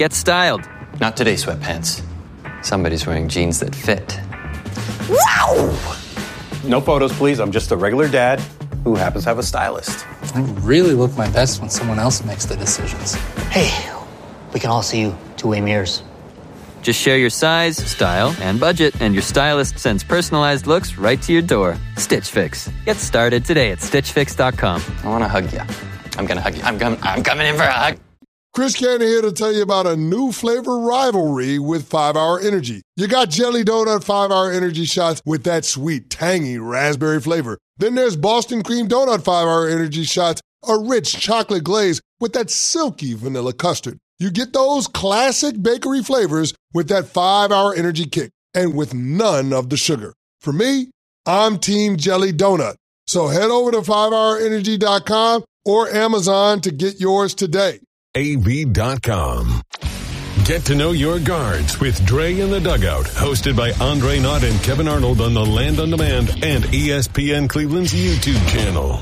Get styled. Not today, sweatpants. Somebody's wearing jeans that fit. Wow! No photos, please. I'm just a regular dad who happens to have a stylist. I really look my best when someone else makes the decisions. Hey, we can all see you two-way mirrors. Just share your size, style, and budget, and your stylist sends personalized looks right to your door. Stitch Fix. Get started today at StitchFix.com. I want to hug you. I'm going to hug you. I'm coming in for a hug. Chris Cannon here to tell you about a new flavor rivalry with 5-Hour Energy. You got Jelly Donut 5-Hour Energy shots with that sweet, tangy raspberry flavor. Then there's Boston Cream Donut 5-Hour Energy shots, a rich chocolate glaze with that silky vanilla custard. You get those classic bakery flavors with that 5-Hour Energy kick and with none of the sugar. For me, I'm Team Jelly Donut. So head over to 5hourenergy.com or Amazon to get yours today. AV.com. Get to know your guards with Dre in the Dugout, hosted by Andre Knott and Kevin Arnold on the Land on Demand and ESPN Cleveland's YouTube channel.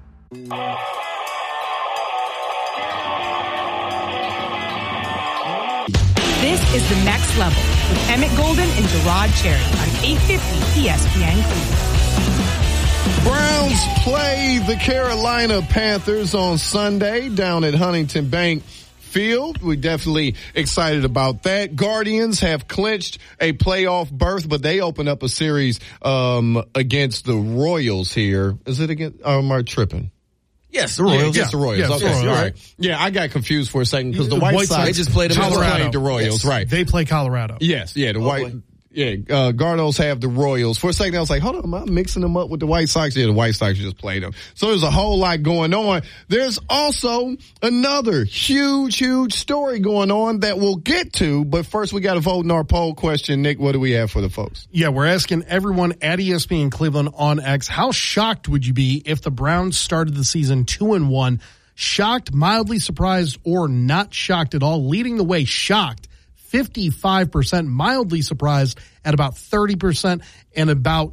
This is The Next Level with Emmett Golden and Gerard Cherry on 850 ESPN Cleveland. Browns play the Carolina Panthers on Sunday down at Huntington Bank Field. We're definitely excited about that. Guardians have clinched a playoff berth, but they open up a series against the Royals here. Is it against? Am I tripping? Yes, the Royals. Yes, the Royals. Yes, okay, Royals. all right. Yeah, I got confused for a second because the White Sox they just played the Royals, yes. right? They play Colorado. Yes, yeah, the White. Yeah, Gardos have the Royals. For a second, I was like, hold on, am I mixing them up with the White Sox? Yeah, the White Sox just played them. So there's a whole lot going on. There's also another huge story going on that we'll get to. But first, we got to vote in our poll question. Nick, what do we have for the folks? Yeah, we're asking everyone at ESPN Cleveland on X, how shocked would you be if the Browns started the season 2-1? Shocked, mildly surprised, or not shocked at all? Leading the way, shocked. 55%, mildly surprised at about 30%, and about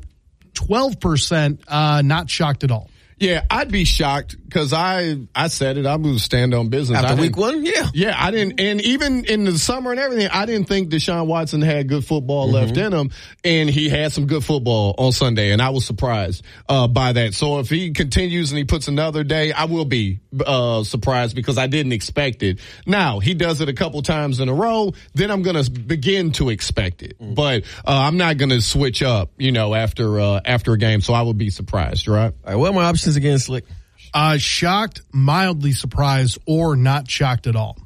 12% not shocked at all. Yeah, I'd be shocked because I said it. I'm going to stand on business. After week one? Yeah. Yeah, I didn't. And even in the summer and everything, I didn't think Deshaun Watson had good football left in him. And he had some good football on Sunday. And I was surprised by that. So if he continues and he puts another day, I will be surprised because I didn't expect it. Now, he does it a couple times in a row, then I'm going to begin to expect it. But I'm not going to switch up, after a game. So I would be surprised, right? All right, what are my options again, Slick? Shocked, mildly surprised, or not shocked at all.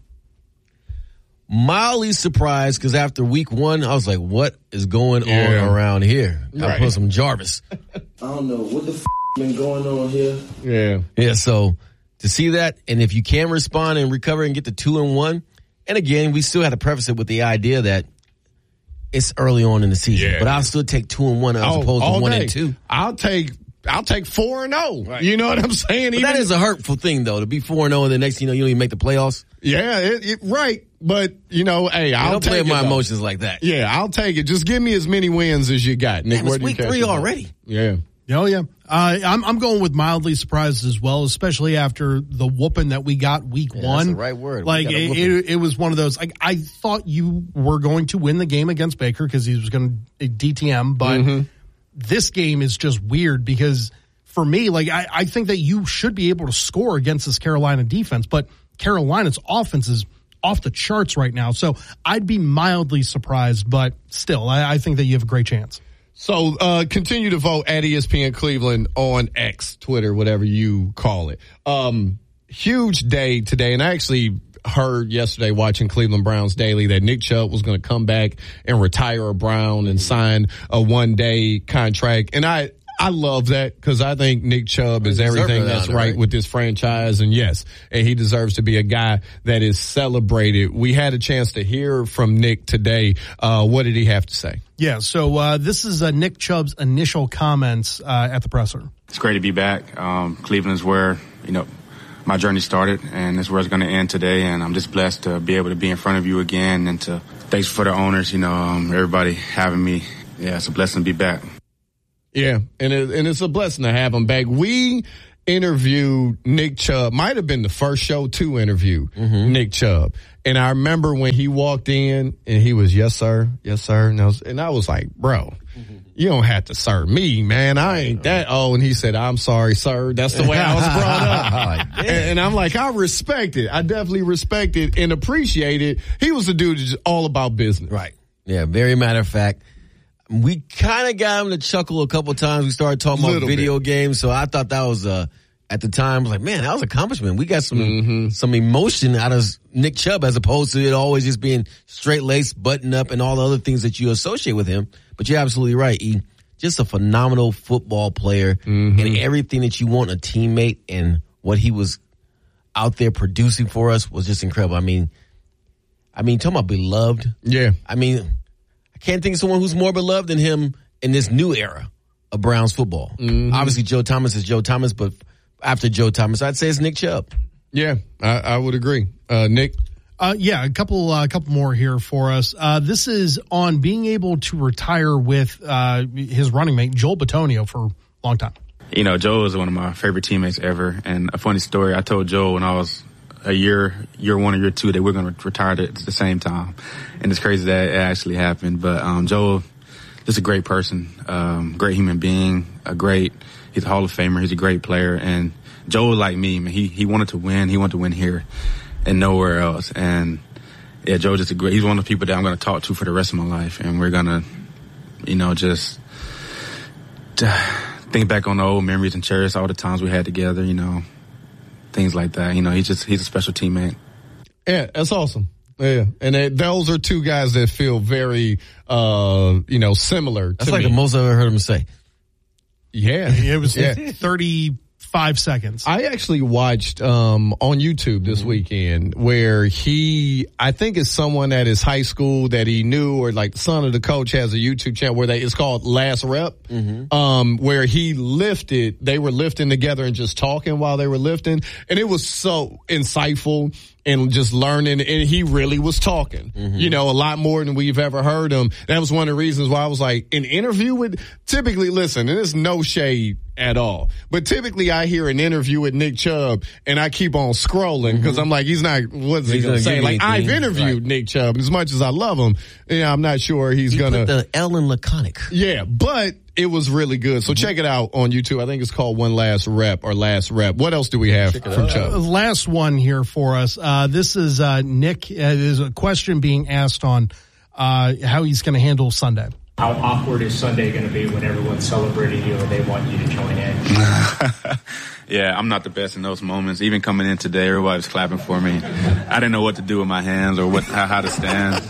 Mildly surprised because after week one, I was like, what is going on around here? I put some Jarvis. I don't know what the been going on here. Yeah, so to see that, and if you can respond and recover and get to 2-1, and again, we still have to preface it with the idea that it's early on in the season, but I'll still take 2-1 as opposed to 1-2. I'll take 4-0. Right. You know what I'm saying? But that is a hurtful thing, though, to be 4-0 and the next, you don't even make the playoffs. Yeah, right. But, hey, I'll don't take play my emotions like that. Yeah, I'll take it. Just give me as many wins as you got, Nick. Damn, it's week 3 already. Yeah. Oh, yeah. I'm going with mildly surprised as well, especially after the whooping that we got week one. That's the right word. Like, it was one of those, like, I thought you were going to win the game against Baker because he was going to DTM, but this game is just weird because for me, like, I think that you should be able to score against this Carolina defense, but Carolina's offense is off the charts right now. So I'd be mildly surprised, but still, I think that you have a great chance. So continue to vote at ESPN Cleveland on X, Twitter, whatever you call it. Huge day today, and I actually heard yesterday watching Cleveland Browns Daily that Nick Chubb was going to come back and retire a Brown and sign a one-day contract. And I love that because I think Nick Chubb is everything that's right with this franchise. And yes, and he deserves to be a guy that is celebrated. We had a chance to hear from Nick today. What did he have to say? Yeah, so this is Nick Chubb's initial comments at the presser. It's great to be back. Cleveland is where, my journey started, and it's where it's going to end today. And I'm just blessed to be able to be in front of you again. And thanks for the owners, everybody having me. Yeah, it's a blessing to be back. Yeah, and it's a blessing to have him back. We interviewed Nick Chubb. Might have been the first show to interview Nick Chubb. And I remember when he walked in and he was, yes, sir. Yes, sir. And I was like, bro, you don't have to serve me, man. I ain't that old. And he said, I'm sorry, sir. That's the way I was brought up. And I'm like, I respect it. I definitely respect it and appreciate it. He was a dude that's just all about business. Right. Yeah, very matter of fact. We kind of got him to chuckle a couple times. We started talking about video games. So I thought that was, at the time, I was like, man, that was an accomplishment. We got some emotion out of Nick Chubb as opposed to it always just being straight-laced, button up, and all the other things that you associate with him. But you're absolutely right, E. Just a phenomenal football player and everything that you want in a teammate, and what he was out there producing for us was just incredible. I mean, talking about beloved. Yeah. I mean, I can't think of someone who's more beloved than him in this new era of Browns football. Obviously, Joe Thomas is Joe Thomas, but after Joe Thomas, I'd say it's Nick Chubb. Yeah, I would agree. Nick? Yeah, a couple more here for us. This is on being able to retire with his running mate, Joel Bitonio, for a long time. You know, Joel is one of my favorite teammates ever. And a funny story, I told Joel when I was a year one or year two that we're going to retire at the same time. And it's crazy that it actually happened. But Joel is a great person, great human being, he's a Hall of Famer. He's a great player. And Joel, like me, man, he wanted to win. He wanted to win here and nowhere else. And yeah, Joe just he's one of the people that I'm going to talk to for the rest of my life. And we're going to, just think back on the old memories and cherish all the times we had together, things like that. He's a special teammate. Yeah, that's awesome. Yeah, and those are two guys that feel very, similar. That's like the most I've ever heard him say. Yeah, it was 35 seconds. I actually watched on YouTube this weekend where I think it's someone at his high school that he knew, or like the son of the coach has a YouTube channel where it's called Last Rep, where they were lifting together and just talking while they were lifting, and it was so insightful. And just learning, and he really was talking, a lot more than we've ever heard him. That was one of the reasons why I was like, an interview with, typically, listen, and there's no shade at all, but typically I hear an interview with Nick Chubb, and I keep on scrolling, because I'm like, what's he going to say? Like, I've interviewed Nick Chubb, as much as I love him, I'm not sure he's going to. The L in laconic. Yeah, but it was really good. So check it out on YouTube. I think it's called One Last Rep or Last Rep. What else do we have from Chubb? Last one here for us. This is Nick. There's a question being asked on how he's going to handle Sunday. How awkward is Sunday going to be when everyone's celebrating you and they want you to join in? Yeah, I'm not the best in those moments. Even coming in today, everybody was clapping for me. I didn't know what to do with my hands or how to stand.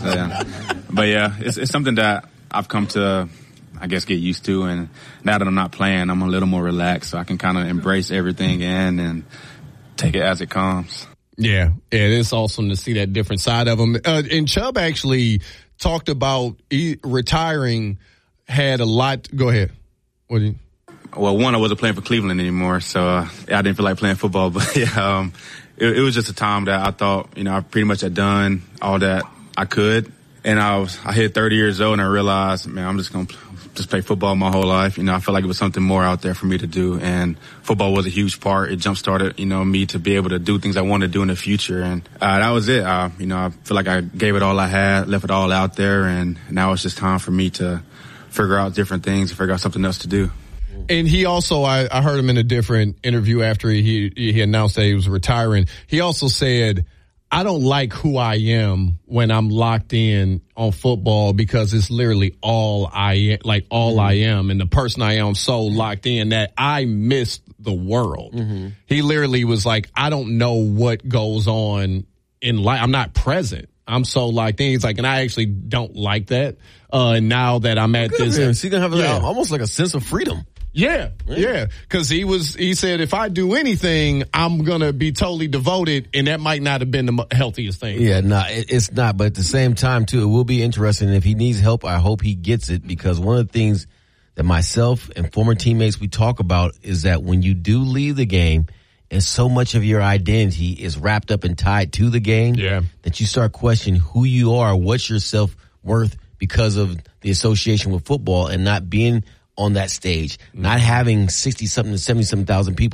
But yeah, it's something that I've come to, I guess, get used to. And now that I'm not playing, I'm a little more relaxed, so I can kind of embrace everything and take it as it comes. Yeah, it's awesome to see that different side of him. And Chubb actually talked about retiring, had a lot. Go ahead. What do you? Well, one, I wasn't playing for Cleveland anymore, so I didn't feel like playing football. But yeah, it was just a time that I thought, I pretty much had done all that I could. And I hit 30 years old, and I realized, man, I'm just going to just play football my whole life. I felt like it was something more out there for me to do. And football was a huge part. It jump-started, me to be able to do things I wanted to do in the future. And that was it. I feel like I gave it all I had, left it all out there. And now it's just time for me to figure out different things and figure out something else to do. And he also, I heard him in a different interview after he announced that he was retiring. He also said, I don't like who I am when I'm locked in on football, because it's literally all I am, and the person I am so locked in that I missed the world. He literally was like, I don't know what goes on in life. I'm not present. I'm so locked in. He's like, and I actually don't like that. And now that I'm at this, so you're gonna have almost like a sense of freedom. Yeah. Cause he said, if I do anything, I'm going to be totally devoted, and that might not have been the healthiest thing. Yeah, no, it's not. But at the same time, too, it will be interesting. And if he needs help, I hope he gets it, because one of the things that myself and former teammates we talk about is that when you do leave the game, and so much of your identity is wrapped up and tied to the game, that you start questioning who you are, what's your self-worth because of the association with football, and not being on that stage, not having 60-something to 70-something thousand people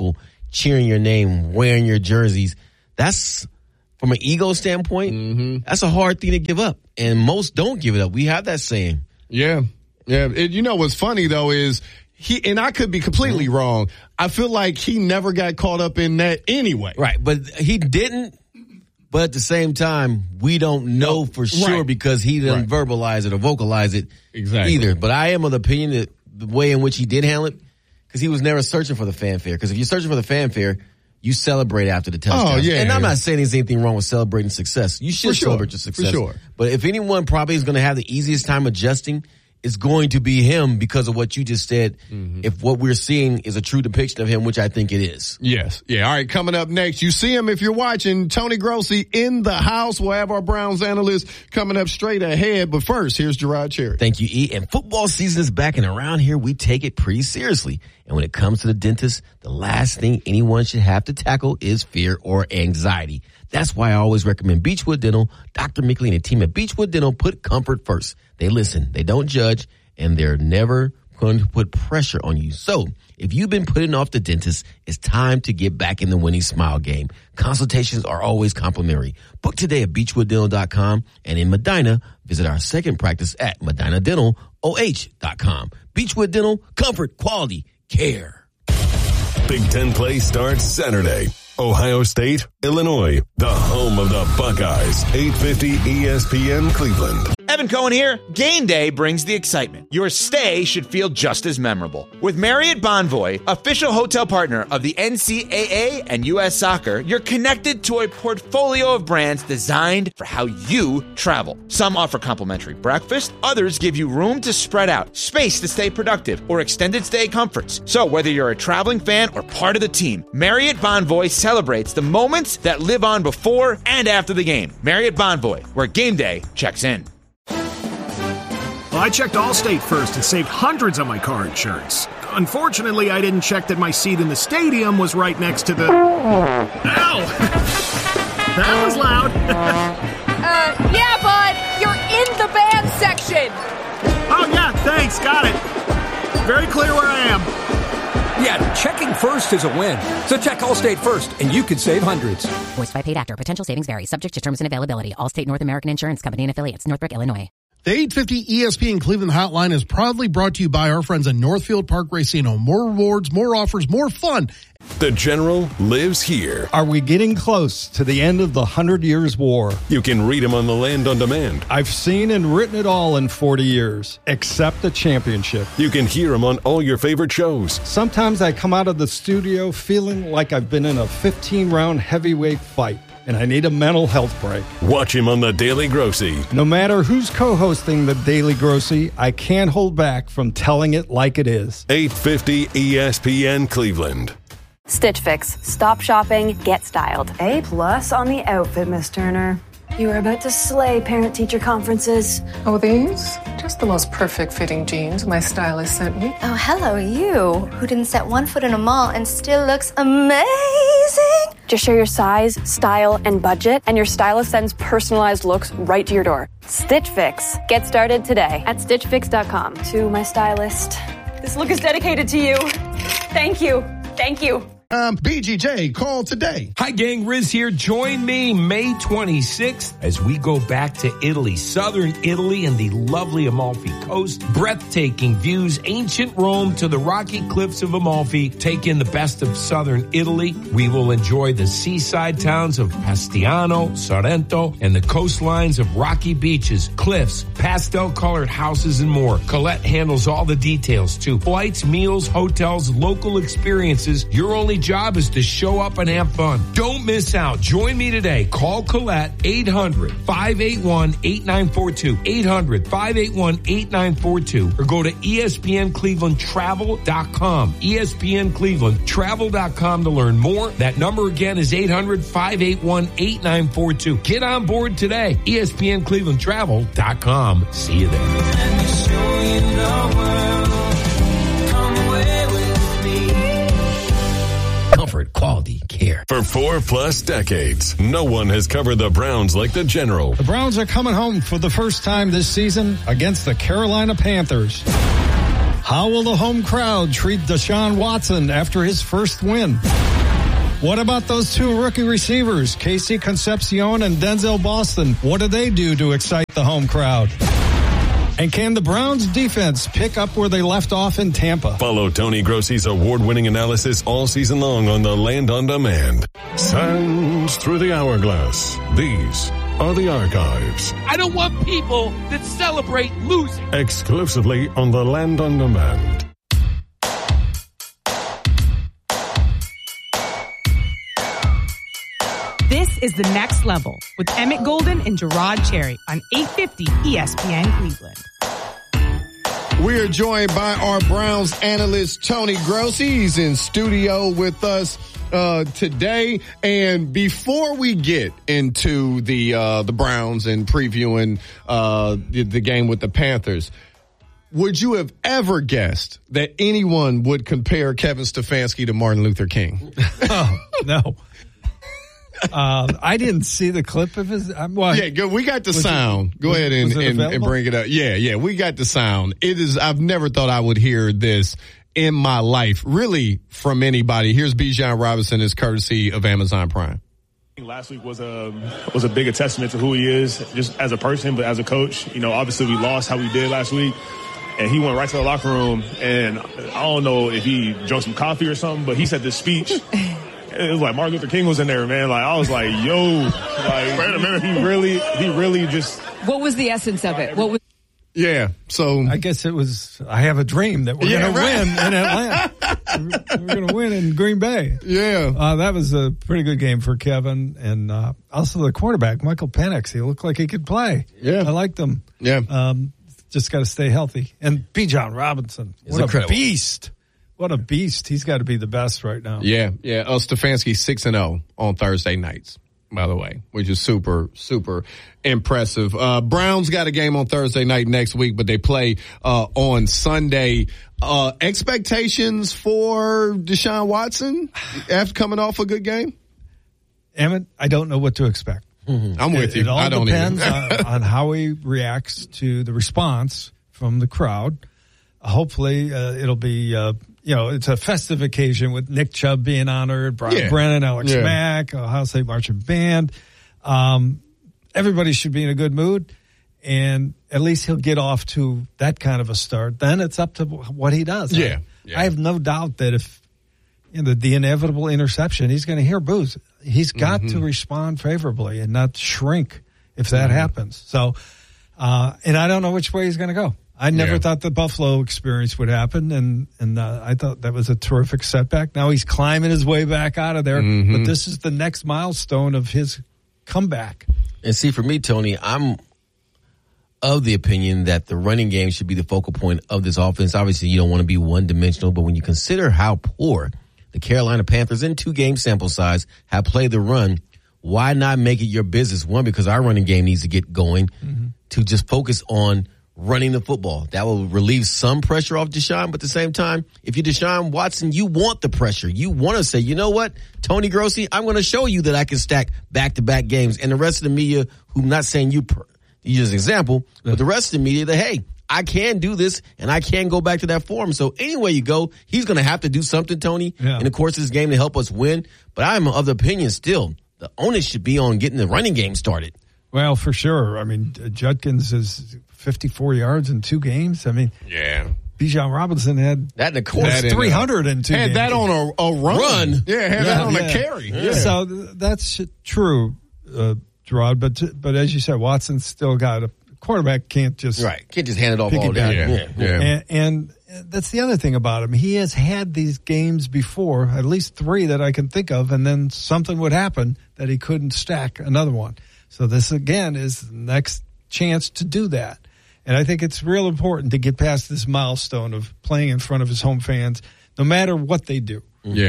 cheering your name, wearing your jerseys. That's, from an ego standpoint, that's a hard thing to give up. And most don't give it up. We have that saying. Yeah. You know what's funny, though, is and I could be completely wrong, I feel like he never got caught up in that anyway. Right, but he didn't. But at the same time, we don't know for sure because he didn't verbalize it or vocalize it either. But I am of the opinion that the way in which he did handle it, because he was never searching for the fanfare. Because if you're searching for the fanfare, you celebrate after the touchdown. Oh, yeah. And I'm not saying there's anything wrong with celebrating success. You should celebrate your success. For sure. But if anyone probably is going to have the easiest time adjusting, it's going to be him because of what you just said. If what we're seeing is a true depiction of him, which I think it is. Yes. Yeah. All right. Coming up next, you see him if you're watching. Tony Grossi in the house. We'll have our Browns analyst coming up straight ahead. But first, here's Gerard Cherry. Thank you, E. And football season is back, and around here, we take it pretty seriously. And when it comes to the dentist, the last thing anyone should have to tackle is fear or anxiety. That's why I always recommend Beechwood Dental. Dr. Mickley and the team at Beechwood Dental put comfort first. They listen, they don't judge, and they're never going to put pressure on you. So if you've been putting off the dentist, it's time to get back in the winning smile game. Consultations are always complimentary. Book today at BeechwoodDental.com, and in Medina, visit our second practice at MedinaDentalOH.com. Beechwood Dental, comfort, quality, care. Big Ten play starts Saturday. Ohio State, Illinois, the home of the Buckeyes. 850 ESPN Cleveland. Evan Cohen here. Game day brings the excitement. Your stay should feel just as memorable. With Marriott Bonvoy, official hotel partner of the NCAA and U.S. Soccer, you're connected to a portfolio of brands designed for how you travel. Some offer complimentary breakfast, others give you room to spread out, space to stay productive, or extended stay comforts. So whether you're a traveling fan or part of the team, Marriott Bonvoy celebrates the moments that live on before and after the game. Marriott Bonvoy, where game day checks in. Well, I checked Allstate first and saved hundreds on my car insurance. Unfortunately, I didn't check that my seat in the stadium was right next to the... Ow! That was loud. Yeah, bud. You're in the band section. Oh, yeah, thanks. Got it. Very clear where I am. Yeah, checking first is a win. So check Allstate first, and you could save hundreds. Voiced by paid actor. Potential savings vary. Subject to terms and availability. Allstate North American Insurance Company and Affiliates. Northbrook, Illinois. The 850 ESPN Cleveland Hotline is proudly brought to you by our friends at Northfield Park Racino. More rewards, more offers, more fun. The General lives here. Are we getting close to the end of the 100 Years' War? You can read him on the Land on Demand. I've seen and written it all in 40 years, except the championship. You can hear him on all your favorite shows. Sometimes I come out of the studio feeling like I've been in a 15-round heavyweight fight, and I need a mental health break. Watch him on The Daily Grossi. No matter who's co-hosting The Daily Grossi, I can't hold back from telling it like it is. 850 ESPN Cleveland. Stitch Fix. Stop shopping, get styled. A+ on the outfit, Miss Turner. You are about to slay parent-teacher conferences. Oh, these? Just the most perfect fitting jeans my stylist sent me. Oh, hello, you, who didn't set one foot in a mall and still looks amazing. Just share your size, style, and budget, and your stylist sends personalized looks right to your door. Stitch Fix. Get started today at StitchFix.com. To my stylist. This look is dedicated to you. Thank you. Thank you. BGJ, call today. Hi, gang. Riz here. Join me May 26th as we go back to Italy, southern Italy and the lovely Amalfi Coast. Breathtaking views, ancient Rome to the rocky cliffs of Amalfi. Take in the best of southern Italy. We will enjoy the seaside towns of Pastiano, Sorrento, and the coastlines of rocky beaches, cliffs, pastel-colored houses, and more. Colette handles all the details, too. Flights, meals, hotels, local experiences. Your only job is to show up and have fun. Don't miss out. Join me today. Call Colette 800-581-8942. 800-581-8942 or go to ESPNClevelandTravel.com. ESPNClevelandTravel.com to learn more. That number again is 800-581-8942. Get on board today. ESPNClevelandTravel.com. See you there. Comfort, quality, care. For 4+ decades, no one has covered the Browns like the General. The Browns are coming home for the first time this season against the Carolina Panthers. How will the home crowd treat Deshaun Watson after his first win? What about those two rookie receivers, Casey Concepcion and Denzel Boston? What do they do to excite the home crowd? And can the Browns defense pick up where they left off in Tampa? Follow Tony Grossi's award-winning analysis all season long on the Land on Demand. Sands through the hourglass. These are the archives. I don't want people that celebrate losing. Exclusively on the Land on Demand. This is The Next Level with Emmett Golden and Gerard Cherry on 850 ESPN Cleveland. We are joined by our Browns analyst, Tony Grossi. He's in studio with us today. And before we get into the Browns and previewing the game with the Panthers, would you have ever guessed that anyone would compare Kevin Stefanski to Martin Luther King? Oh, no. I didn't see the clip of his. Yeah, good. We got the sound. Go ahead and bring it up. Yeah, we got the sound. I've never thought I would hear this in my life, really, from anybody. Here's Bijan Robinson, is courtesy of Amazon Prime. Last week was a big testament to who he is, just as a person, but as a coach. You know, obviously we lost how we did last week, and he went right to the locker room, and I don't know if he drank some coffee or something, but he said this speech. It was like Martin Luther King was in there, man. Like, I was like, yo, like, he really just. What was the essence of it? What was? Yeah, so I guess it was, I have a dream that we're going to win in Atlanta. We're going to win in Green Bay. Yeah. That was a pretty good game for Kevin. And also the quarterback, Michael Penix. He looked like he could play. Yeah. I liked him. Yeah. Just got to stay healthy. And Bijan Robinson. What a beast. What a beast. He's got to be the best right now. Yeah. Stefanski 6-0 on Thursday nights, by the way, which is super, super impressive. Browns got a game on Thursday night next week, but they play on Sunday. Expectations for Deshaun Watson after coming off a good game? Emmett, I don't know what to expect. Mm-hmm. I'm with you. It all I don't depends on how he reacts to the response from the crowd. Hopefully, it'll be, it's a festive occasion with Nick Chubb being honored, Brian Brennan, Alex Mack, Ohio State Marching Band. Everybody should be in a good mood, and at least he'll get off to that kind of a start. Then it's up to what he does. Yeah. I have no doubt that if the inevitable interception, he's going to hear boos. He's got to respond favorably and not shrink if that happens. So, and I don't know which way he's going to go. I never thought the Buffalo experience would happen, and I thought that was a terrific setback. Now he's climbing his way back out of there, but this is the next milestone of his comeback. And see, for me, Tony, I'm of the opinion that the running game should be the focal point of this offense. Obviously, you don't want to be one-dimensional, but when you consider how poor the Carolina Panthers, in 2-game sample size, have played the run, why not make it your business? One, because our running game needs to get going, to just focus on running the football. That will relieve some pressure off Deshaun, but at the same time, if you're Deshaun Watson, you want the pressure. You want to say, you know what, Tony Grossi, I'm going to show you that I can stack back-to-back games. And the rest of the media, who I'm not saying you use an example, but the rest of the media, that, hey, I can do this, and I can go back to that form. So anyway you go, he's going to have to do something, Tony, in the course of this game to help us win. But I'm of the opinion still, the onus should be on getting the running game started. Well, for sure. I mean, Judkins is 54 yards in 2 games. I mean, Bijan Robinson had that in the course, 300 in 2 games. Had that on a run. Had that on a carry. Yeah. So that's true, Gerard. But as you said, Watson's still got a quarterback can't just hand it off all day. And that's the other thing about him. He has had these games before, at least 3 that I can think of, and then something would happen that he couldn't stack another one. So this, again, is the next chance to do that. And I think it's real important to get past this milestone of playing in front of his home fans, no matter what they do.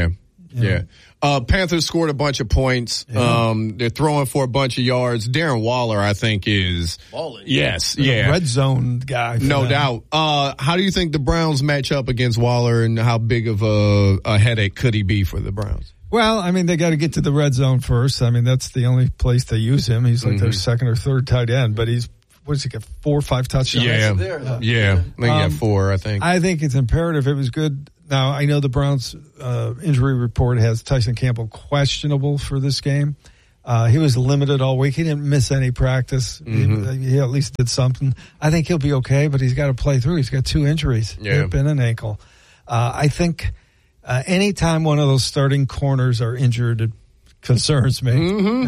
Panthers scored a bunch of points. They're throwing for a bunch of yards. Darren Waller, I think, is balling. Yes, red zone guy. No doubt. How do you think the Browns match up against Waller, and how big of a headache could he be for the Browns? Well, I mean, they got to get to the red zone first. I mean, that's the only place they use him. He's like their second or third tight end, but what does he get, 4 or 5 touchdowns? Yeah. I think he got 4, I think. I think it's imperative. It was good Now, I know the Browns injury report has Tyson Campbell questionable for this game. He was limited all week. He didn't miss any practice. He at least did something. I think he'll be okay, but he's got to play through. He's got 2 injuries, hip and an ankle. I think anytime one of those starting corners are injured, it concerns me.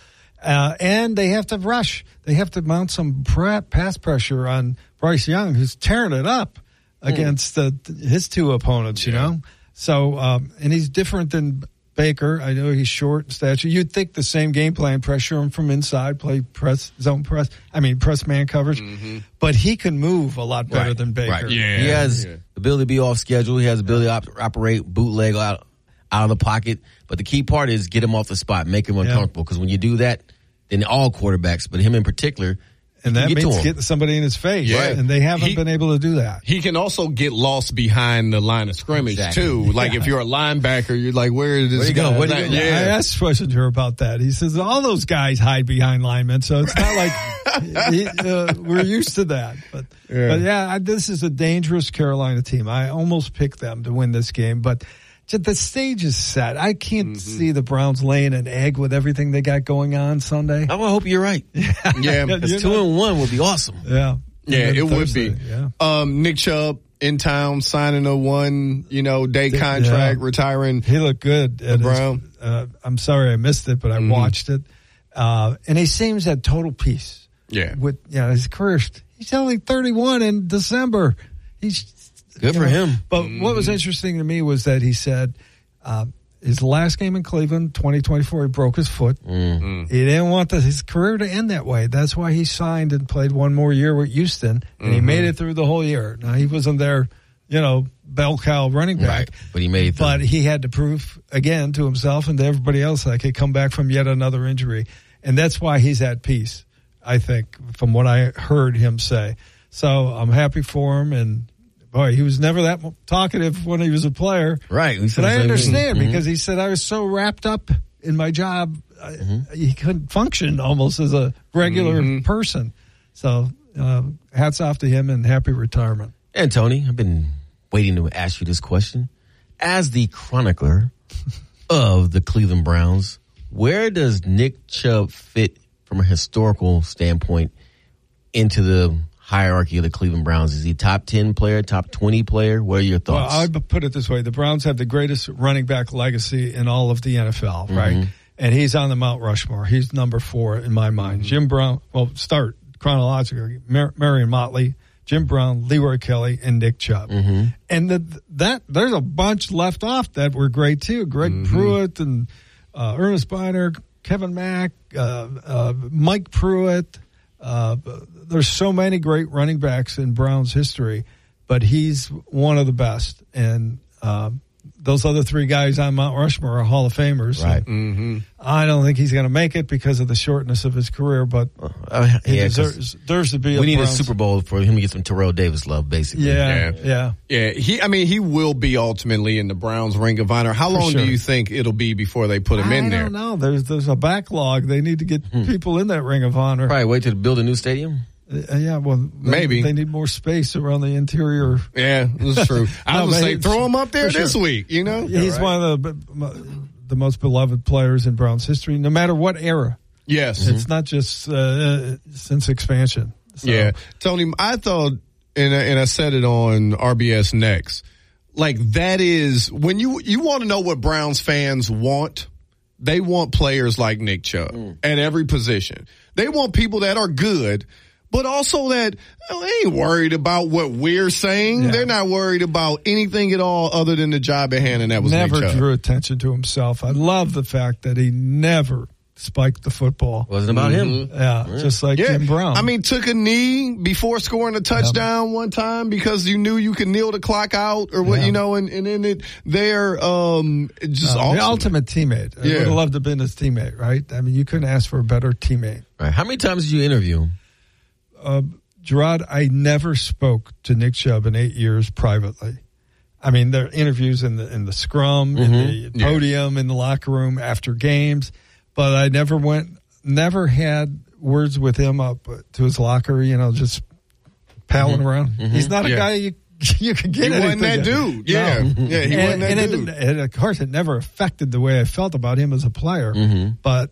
And they have to rush. They have to mount some pass pressure on Bryce Young, who's tearing it up against his 2 opponents, you know. So, and he's different than Baker. I know he's short in stature. You'd think the same game plan, pressure him from inside, play press man coverage. But he can move a lot better than Baker. Right. Yeah. He has the ability to be off schedule. He has the ability to operate bootleg out of the pocket. But the key part is get him off the spot, make him uncomfortable. Because when you do that, then all quarterbacks, but him in particular, and that means getting somebody in his face. Right. And they haven't been able to do that. He can also get lost behind the line of scrimmage, too. Like, if you're a linebacker, you're like, where does he go? I asked Schlesinger about that. He says, all those guys hide behind linemen, so it's not like we're used to that. But this is a dangerous Carolina team. I almost picked them to win this game, but the stage is set. I can't see the Browns laying an egg with everything they got going on Sunday. I hope you're right. Yeah. Because 2-1 would be awesome. Yeah. Yeah, it would be. Yeah. Nick Chubb in town signing a 1-day contract, retiring. He looked good. Brown. I'm sorry I missed it, but I watched it. And he seems at total peace. Yeah. With his career. He's only 31 in December. He's good for him. But what was interesting to me was that he said his last game in Cleveland, 2024, he broke his foot. He didn't want his career to end that way. That's why he signed and played one more year with Houston, and he made it through the whole year. Now, he wasn't their, bell cow running back. Right, but he made it through. But he had to prove, again, to himself and to everybody else that he could come back from yet another injury. And that's why he's at peace, I think, from what I heard him say. So I'm happy for him, and boy, he was never that talkative when he was a player. Right. But I understand because he said, I was so wrapped up in my job, he couldn't function almost as a regular person. So hats off to him and happy retirement. And Tony, I've been waiting to ask you this question. As the chronicler of the Cleveland Browns, where does Nick Chubb fit from a historical standpoint into the hierarchy of the Cleveland Browns? Is he top 10 player, top 20 player? What are your thoughts? Well, I'd put it this way. The Browns have the greatest running back legacy in all of the NFL, right? And he's on the Mount Rushmore. He's number 4 in my mind. Jim Brown, start chronologically. Marion Motley, Jim Brown, Leroy Kelly, and Nick Chubb. And there's a bunch left off that were great too. Greg Pruitt and Ernest Biner, Kevin Mack, Mike Pruitt. There's so many great running backs in Browns history, but he's one of the best. And those other 3 guys on Mount Rushmore are Hall of Famers. Right. I don't think he's going to make it because of the shortness of his career, but he deserves to be. We need a Super Bowl for him to get some Terrell Davis love, basically. Yeah. He will be ultimately in the Browns Ring of Honor. How long do you think it'll be before they put him in there? I don't know. There's a backlog. They need to get people in that Ring of Honor. Probably wait to build a new stadium. Maybe they need more space around the interior. Yeah, that's true. I was say throw him up there this week. He's one of the most beloved players in Browns history, no matter what era. Yes, it's not just since expansion. So. Yeah, Tony, I thought, and I said it on RBS Next. Like that is when you want to know what Browns fans want. They want players like Nick Chubb at every position. They want people that are good. But also that they ain't worried about what we're saying. Yeah. They're not worried about anything at all other than the job at hand, and that was never Nick Chubb. Drew attention to himself. I love the fact that he never spiked the football. Wasn't about him. Yeah, just like Jim Brown. I mean, took a knee before scoring a touchdown one time because you knew you could kneel the clock out or what, and then they're just awesome. The ultimate teammate. I would have loved to have been his teammate, right? I mean, you couldn't ask for a better teammate. Right. How many times did you interview him? Gerard, I never spoke to Nick Chubb in 8 years privately. I mean, there are interviews in the scrum, in the podium, in the locker room after games, but I never had words with him up to his locker, just palling around. He's not a guy you you could get he wasn't that dude. Yeah. No. Yeah, he wasn't that dude. And of course, it never affected the way I felt about him as a player. But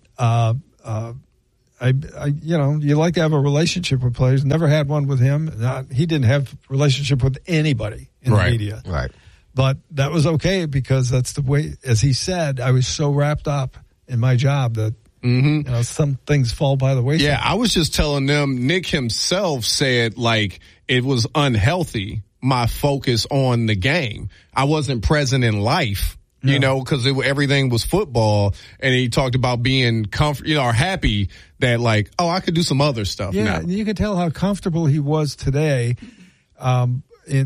you like to have a relationship with players. Never had one with him. He didn't have a relationship with anybody in the media. Right. But that was okay because that's the way, as he said, I was so wrapped up in my job that some things fall by the wayside. Yeah, I was just telling them, Nick himself said, like, it was unhealthy, my focus on the game. I wasn't present in life, you know, because everything was football. And he talked about being or happy that, like, I could do some other stuff now. Yeah, you could tell how comfortable he was today on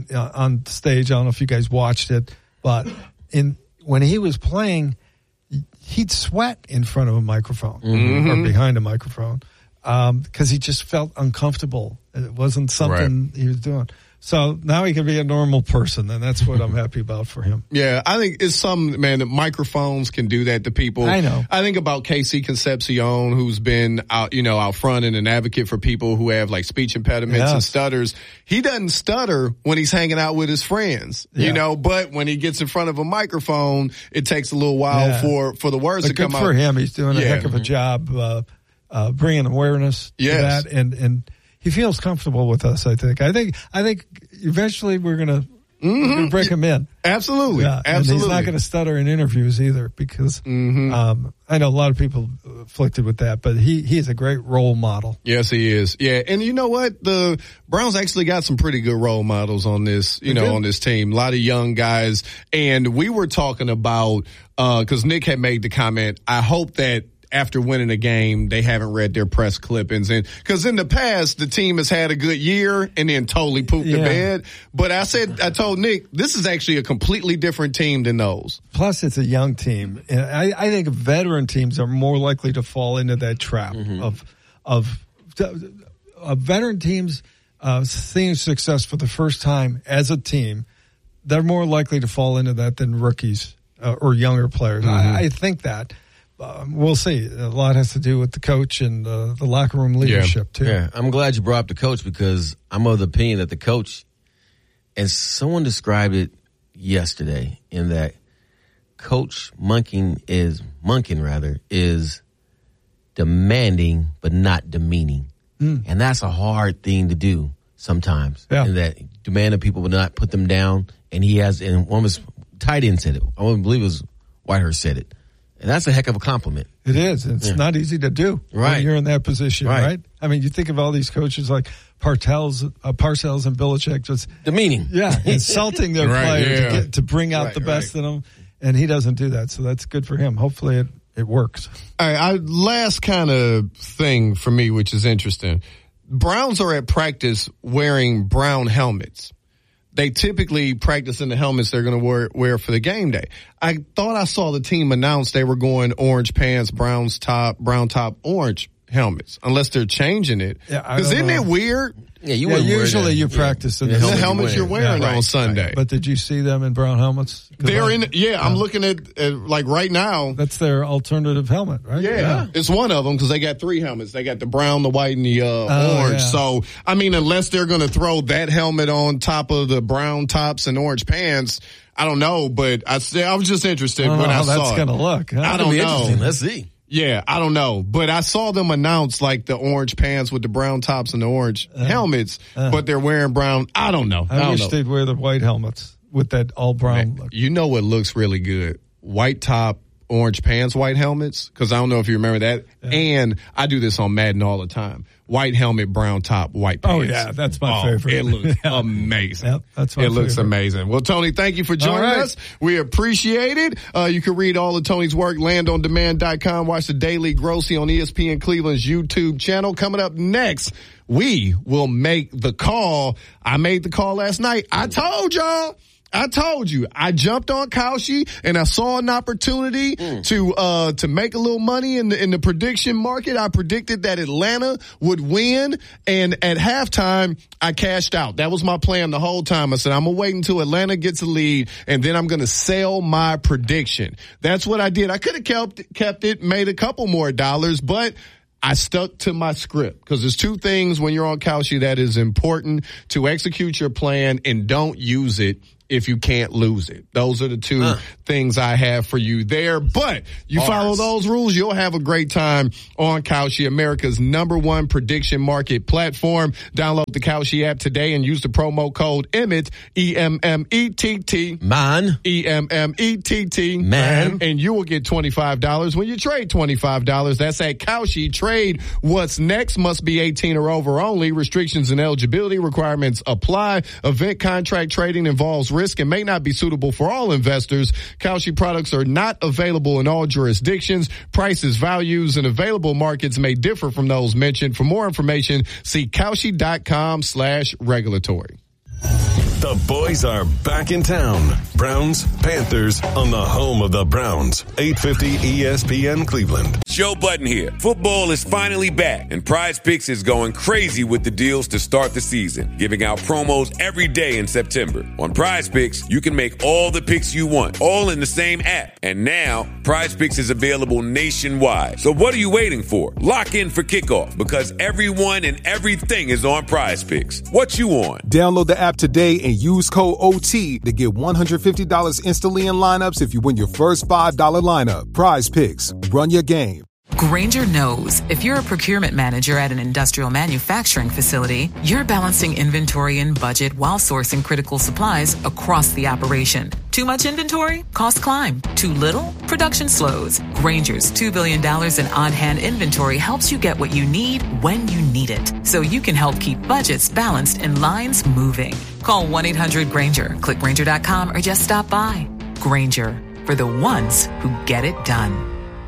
stage. I don't know if you guys watched it, but when he was playing, he'd sweat in front of a microphone or behind a microphone because he just felt uncomfortable. It wasn't something he was doing. So now he can be a normal person, and that's what I'm happy about for him. Yeah, I think it's the microphones can do that to people. I know. I think about Casey Concepcion, who's been out front and an advocate for people who have like speech impediments and stutters. He doesn't stutter when he's hanging out with his friends, but when he gets in front of a microphone, it takes a little while for the words to come out. Good for him. He's doing a heck of a job bringing awareness to that, and he feels comfortable with us. I think eventually we're gonna break him in. Absolutely, absolutely. And he's not going to stutter in interviews either because I know a lot of people afflicted with that, but he is a great role model. Yes, he is. Yeah, and you know what? The Browns actually got some pretty good role models on this, on this team. A lot of young guys, and we were talking about because Nick had made the comment. I hope that after winning a game, they haven't read their press clippings. And because in the past, the team has had a good year and then totally pooped the bed. But I told Nick, this is actually a completely different team than those. Plus, it's a young team. And I think veteran teams are more likely to fall into that trap of veteran teams seeing success for the first time as a team. They're more likely to fall into that than rookies or younger players. I think that. We'll see. A lot has to do with the coach and the locker room leadership, too. Yeah, I'm glad you brought up the coach because I'm of the opinion that the coach, and someone described it yesterday in that Coach Monken is demanding but not demeaning. And that's a hard thing to do sometimes. Yeah. In that demanding people but not put them down. And he has, and one of his tight ends said it. I believe it was Whitehurst said it. And that's a heck of a compliment. It is. It's not easy to do when you're in that position, right? I mean, you think of all these coaches like Parcells and Belichick just demeaning. Yeah, insulting their players to bring out the best in them. And he doesn't do that. So that's good for him. Hopefully it works. All right, last kind of thing for me, which is interesting. Browns are at practice wearing brown helmets. They typically practice in the helmets they're going to wear for the game day. I thought I saw the team announce they were going orange pants, brown top, orange helmets, unless they're changing it. Because isn't it weird? Yeah, usually you practice in the helmets you're wearing on Sunday. Right. But did you see them in brown helmets? They're I'm looking at like right now. That's their alternative helmet, right? Yeah. It's one of them because they got three helmets. They got the brown, the white, and the orange. Yeah. So, I mean, unless they're going to throw that helmet on top of the brown tops and orange pants, I don't know. But I was just interested when I saw it. How that's going to look. Huh? I don't know. Let's see. Yeah, I don't know. But I saw them announce like the orange pants with the brown tops and the orange helmets, but they're wearing brown. I don't know. I wish they'd wear the white helmets with that all brown look. You know what looks really good? White top, orange pants, white helmets. Because I don't know if you remember that. Yeah. And I do this on Madden all the time. White helmet, brown top, white pants. Oh, yeah, that's my favorite. It looks amazing. Yep, that's my favorite. Looks amazing. Well, Tony, thank you for joining us. We appreciate it. You can read all of Tony's work, landondemand.com. Watch the Daily Grossy on ESPN Cleveland's YouTube channel. Coming up next, we will make the call. I made the call last night. I told y'all. I told you, I jumped on Cauchy and I saw an opportunity to make a little money in the prediction market. I predicted that Atlanta would win, and at halftime, I cashed out. That was my plan the whole time. I said, I'm going to wait until Atlanta gets a lead, and then I'm going to sell my prediction. That's what I did. I could have kept it, made a couple more dollars, but I stuck to my script because there's two things when you're on Kalshi that is important: to execute your plan and don't use it if you can't lose it. Those are the two things I have for you there. But you follow those rules, you'll have a great time on Kalshi, America's #1 prediction market platform. Download the Kalshi app today and use the promo code EMMETT, EMMETT. Man. EMMETT. Man. And you will get $25 when you trade $25. That's at Kalshi. Trade what's next. Must be 18 or over only. Restrictions and eligibility requirements apply. Event contract trading involves risk and may not be suitable for all investors. Kalshi products are not available in all jurisdictions. Prices, values, and available markets may differ from those mentioned. For more information, see Kalshi.com/regulatory. The boys are back in town. Browns, Panthers on the home of the Browns. 850 ESPN Cleveland. Joe Budden here. Football is finally back, and Prize Picks is going crazy with the deals to start the season, giving out promos every day in September. On Prize Picks, you can make all the picks you want, all in the same app. And now, Prize Picks is available nationwide. So what are you waiting for? Lock in for kickoff, because everyone and everything is on Prize Picks. What you on? Download the app today and use code OT to get $150 instantly in lineups if you win your first $5 lineup. Prize Picks. Run your game. Grainger knows if you're a procurement manager at an industrial manufacturing facility, you're balancing inventory and budget while sourcing critical supplies across the operation. Too much inventory? Costs climb. Too little? Production slows. Grainger's $2 billion in on-hand inventory helps you get what you need when you need it, so you can help keep budgets balanced and lines moving. Call 1-800-GRAINGER, click Grainger.com, or just stop by. Grainger, for the ones who get it done.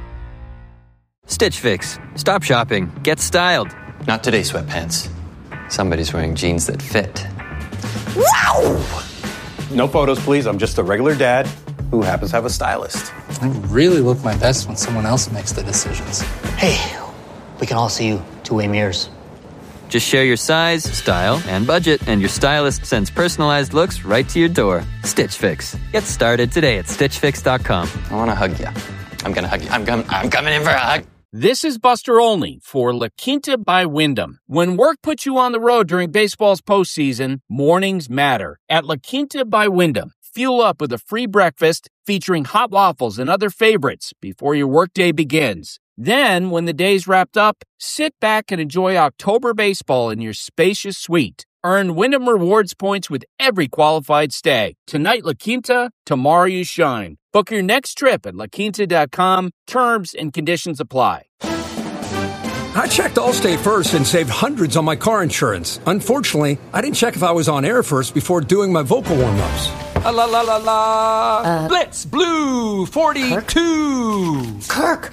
Stitch Fix. Stop shopping. Get styled. Not today, sweatpants. Somebody's wearing jeans that fit. Wow! No photos, please. I'm just a regular dad who happens to have a stylist. I really look my best when someone else makes the decisions. Hey, we can all see you two-way mirrors. Just share your size, style, and budget, and your stylist sends personalized looks right to your door. Stitch Fix. Get started today at StitchFix.com. I want to hug you. I'm going to hug you. I'm coming in for a hug. This is Buster Olney for La Quinta by Wyndham. When work puts you on the road during baseball's postseason, mornings matter. At La Quinta by Wyndham, fuel up with a free breakfast featuring hot waffles and other favorites before your workday begins. Then, when the day's wrapped up, sit back and enjoy October baseball in your spacious suite. Earn Wyndham Rewards points with every qualified stay. Tonight, La Quinta, tomorrow you shine. Book your next trip at LaQuinta.com. Terms and conditions apply. I checked Allstate first and saved hundreds on my car insurance. Unfortunately, I didn't check if I was on air first before doing my vocal warm-ups. La la la la. Blitz Blue 42. Kirk.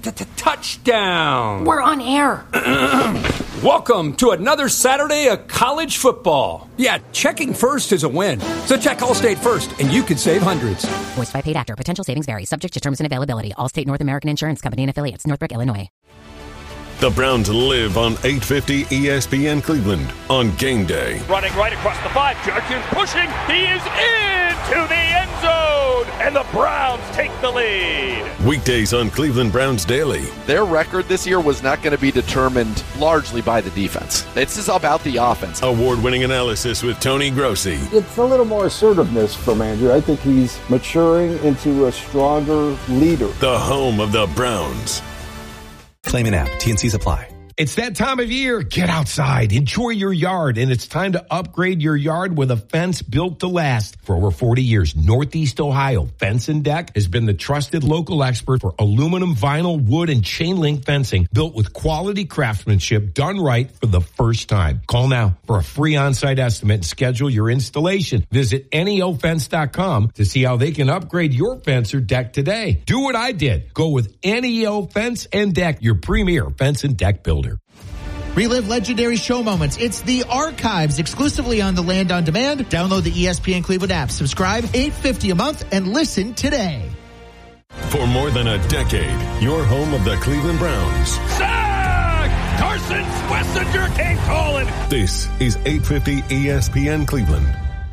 Touchdown. We're on air. Welcome to another Saturday of college football. Yeah, checking first is a win. So check Allstate first and you could save hundreds. Voiced by paid actor. Potential savings vary. Subject to terms and availability. Allstate North American Insurance Company and affiliates. Northbrook, Illinois. The Browns live on 850 ESPN Cleveland on game day. Running right across the 5. Jarkins pushing. He is into the end zone. And the Browns take the lead. Weekdays on Cleveland Browns Daily. Their record this year was not going to be determined largely by the defense. This is about the offense. Award-winning analysis with Tony Grossi. It's a little more assertiveness from Andrew. I think he's maturing into a stronger leader. The home of the Browns. Claim an app. TNCs apply. It's that time of year. Get outside. Enjoy your yard. And it's time to upgrade your yard with a fence built to last. For over 40 years, Northeast Ohio Fence and Deck has been the trusted local expert for aluminum, vinyl, wood, and chain link fencing built with quality craftsmanship done right for the first time. Call now for a free on-site estimate and schedule your installation. Visit NEOFence.com to see how they can upgrade your fence or deck today. Do what I did. Go with NEO Fence and Deck, your premier fence and deck builder. Relive legendary show moments. It's The Archives, exclusively on the Land on Demand. Download the ESPN Cleveland app. Subscribe, $8.50 a month, and listen today. For more than a decade, your home of the Cleveland Browns. Sack! Carson Schlesinger came calling. This is 850 ESPN Cleveland.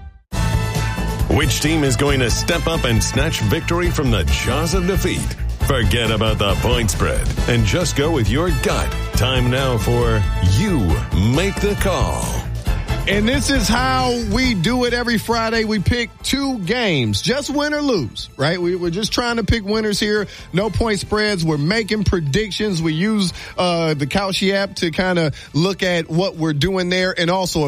Which team is going to step up and snatch victory from the jaws of defeat? Forget about the point spread and just go with your gut. Time now for You Make the Call. And this is how we do it every Friday. We pick 2 games, just win or lose, right? We're just trying to pick winners here. No point spreads. We're making predictions. We use the Kalshi app to kind of look at what we're doing there. And also,